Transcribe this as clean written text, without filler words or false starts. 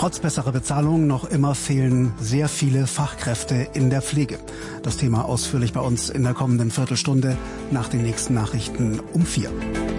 Trotz besserer Bezahlung noch immer fehlen sehr viele Fachkräfte in der Pflege. Das Thema ausführlich bei uns in der kommenden Viertelstunde nach den nächsten Nachrichten um 4.